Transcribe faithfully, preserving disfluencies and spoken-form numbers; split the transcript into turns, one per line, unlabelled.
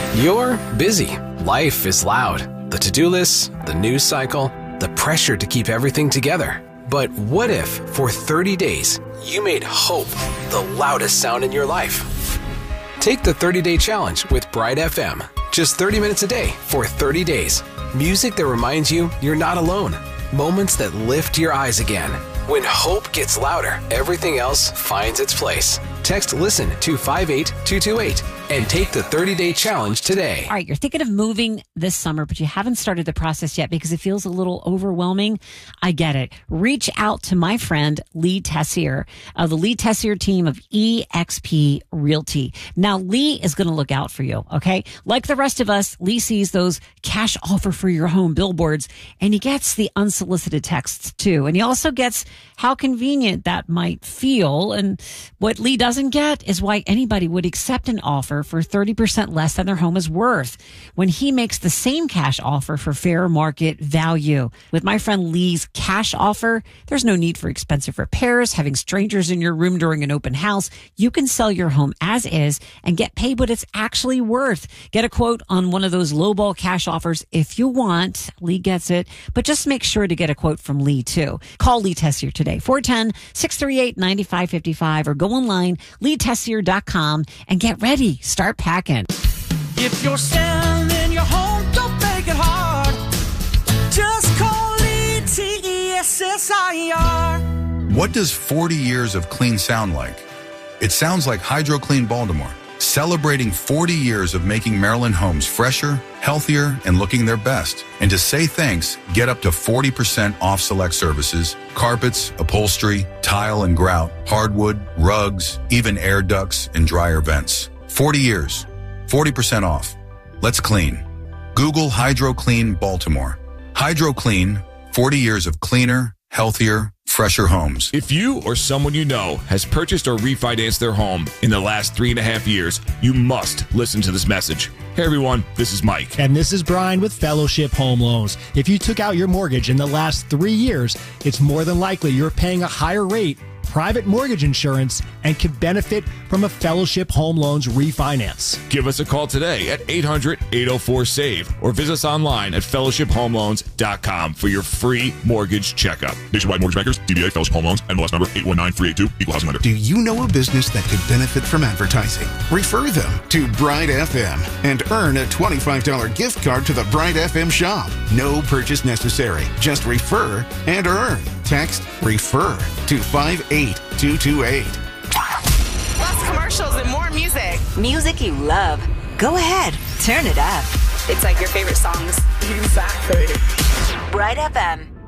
You're busy. Life is loud. The to-do list, the news cycle, the pressure to keep everything together. But what if, for thirty days, you made hope the loudest sound in your life? Take the thirty-day challenge with Bright F M. Just thirty minutes a day for thirty days. Music that reminds you you're not alone. Moments that lift your eyes again. When hope gets louder, everything else finds its place. Text LISTEN to five eight two two eight and take the thirty-day challenge today.
All right, you're thinking of moving this summer, but you haven't started the process yet because it feels a little overwhelming. I get it. Reach out to my friend Lee Tessier of the Lee Tessier team of E X P Realty. Now, Lee is going to look out for you, okay? Like the rest of us, Lee sees those cash offer for your home billboards, and he gets the unsolicited texts too. And he also gets how convenient that might feel. And what Lee doesn't get is why anybody would accept an offer for thirty percent less than their home is worth when he makes the same cash offer for fair market value. With my friend Lee's cash offer, there's no need for expensive repairs, having strangers in your room during an open house. You can sell your home as is and get paid what it's actually worth. Get a quote on one of those lowball cash offers if you want. Lee gets it, but just make sure to get a quote from Lee too. Call Lee Tessier today, four one zero, six three eight, nine five five five, or go online, lee tessier dot com, and get ready. Start packing.
If you're selling your home, don't make it hard. Just call Lee, T E S S I R.
What does forty years of clean sound like? It sounds like HydroClean Baltimore, celebrating forty years of making Maryland homes fresher, healthier, and looking their best. And to say thanks, get up to forty percent off select services, carpets, upholstery, tile and grout, hardwood, rugs, even air ducts and dryer vents. forty years, forty percent off. Let's clean. Google HydroClean Baltimore. HydroClean, forty years of cleaner, healthier, fresher homes.
If you or someone you know has purchased or refinanced their home in the last three and a half years, you must listen to this message. Hey everyone, this is Mike.
And this is Brian with Fellowship Home Loans. If you took out your mortgage in the last three years, it's more than likely you're paying a higher rate, private mortgage insurance, and could benefit from a Fellowship Home Loans refinance.
Give us a call today at eight hundred, eight oh four, SAVE or visit us online at fellowship home loans dot com for your free mortgage checkup.
Nationwide Mortgage Bankers, D B A Fellowship Home Loans, N M L S number eight one nine three eight two, Equal Housing Lender.
Do you know a business that could benefit from advertising? Refer them to Bright F M and earn a twenty-five dollars gift card to the Bright F M shop. No purchase necessary. Just refer and earn. Text REFER to five eight two two eight.
Less commercials and more music.
Music you love. Go ahead, turn it up.
It's like your favorite songs. Exactly.
Bright F M.